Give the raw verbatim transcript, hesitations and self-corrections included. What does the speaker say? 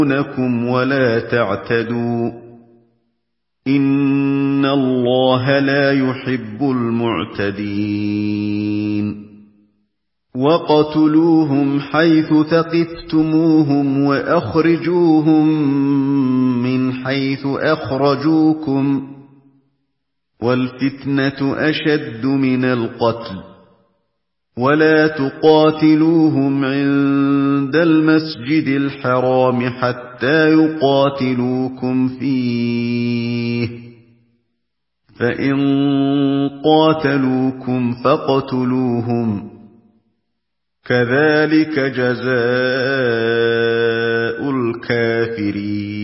يَخْشَوْنَكُمْ وَلَا تَعْتَدُوا إِنَّ اللَّهَ لَا يُحِبُّ الْمُعْتَدِينَ وَاقْتُلُوهُمْ حَيْثُ ثَقِفْتُمُوهُمْ وَأَخْرِجُوهُمْ مِنْ حَيْثُ أَخْرَجُوكُمْ وَالْفِتْنَةُ أَشَدُّ مِنَ الْقَتْلِ وَلَا تُقَاتِلُوهُمْ عِندَ الْمَسْجِدِ الْحَرَامِ حَتَّى يُقَاتِلُوكُمْ فِيهِ فَإِن قَاتَلُوكُمْ فَاقْتُلُوهُمْ كَذَلِكَ جَزَاءُ الْكَافِرِينَ